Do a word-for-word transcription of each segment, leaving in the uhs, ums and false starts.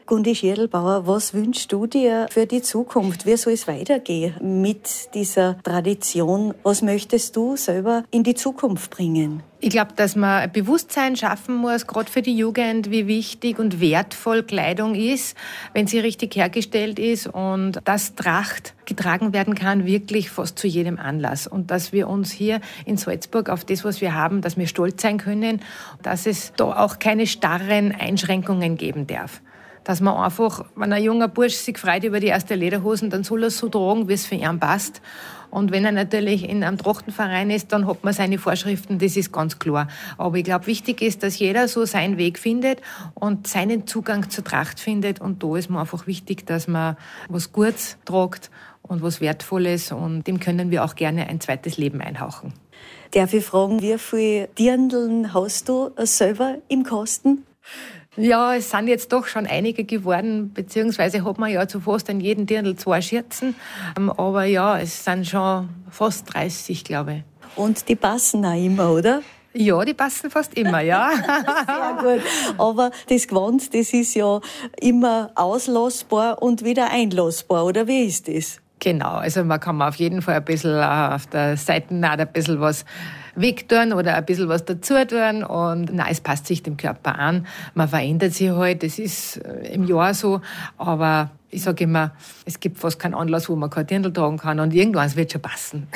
Gundi Schirlbauer, was wünschst du dir für die Zukunft? Wie soll es weitergehen mit dieser Tradition? Was möchtest du selber in die Zukunft bringen? Ich glaube, dass man ein Bewusstsein schaffen muss, gerade für die Jugend, wie wichtig und wertvoll Kleidung ist, wenn sie richtig hergestellt ist und dass Tracht getragen werden kann, wirklich fast zu jedem Anlass. Und dass wir uns hier in Salzburg auf das, was wir haben, dass wir stolz sein können, dass es da auch keine starren Einschränkungen geben darf. Dass man einfach, wenn ein junger Bursch sich freut über die erste Lederhosen, dann soll er es so tragen, wie es für ihn passt. Und wenn er natürlich in einem Trachtenverein ist, dann hat man seine Vorschriften, das ist ganz klar. Aber ich glaube, wichtig ist, dass jeder so seinen Weg findet und seinen Zugang zur Tracht findet. Und da ist mir einfach wichtig, dass man was Gutes tragt und was Wertvolles. Und dem können wir auch gerne ein zweites Leben einhauchen. Darf ich fragen, wie viele Dirndln hast du selber im Kasten? Ja, es sind jetzt doch schon einige geworden, beziehungsweise hat man ja zu fast an jedem Dirndl zwei Schürzen. Aber ja, es sind schon fast dreißig, glaube ich. Und die passen auch immer, oder? Ja, die passen fast immer, ja. Sehr gut. Aber das Gewand, das ist ja immer auslassbar und wieder einlassbar, oder wie ist das? Genau, also man kann auf jeden Fall ein bisschen auf der Seitennaht ein bisschen was wegtun oder ein bisschen was dazu tun und nein, es passt sich dem Körper an. Man verändert sich halt, das ist im Jahr so, aber ich sage immer, es gibt fast keinen Anlass, wo man kein Dirndl tragen kann und irgendwann wird es schon passen.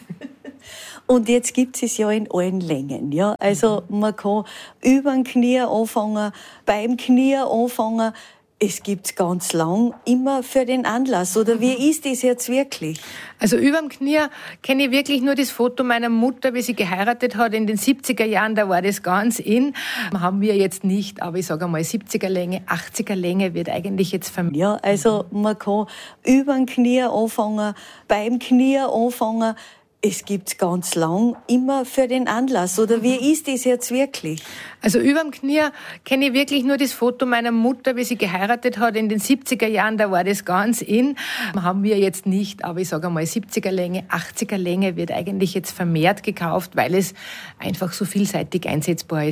Und jetzt gibt es ja in allen Längen, ja. Also man kann über den Knie anfangen, beim Knie anfangen. Es gibt's ganz lang, immer für den Anlass. Oder wie ist das jetzt wirklich? Also überm Knie kenne ich wirklich nur das Foto meiner Mutter, wie sie geheiratet hat in den siebziger Jahren. Da war das ganz in. Haben wir jetzt nicht, aber ich sage einmal siebziger Länge, achtziger Länge wird eigentlich jetzt vermehrt. Ja, also man kann über den Knie anfangen, beim Knie anfangen. Es gibt's ganz lang, immer für den Anlass. Oder wie ist das jetzt wirklich? Also überm Knie kenne ich wirklich nur das Foto meiner Mutter, wie sie geheiratet hat in den siebziger Jahren. Da war das ganz in. Haben wir jetzt nicht, aber ich sage einmal siebziger Länge, achtziger Länge wird eigentlich jetzt vermehrt gekauft, weil es einfach so vielseitig einsetzbar ist.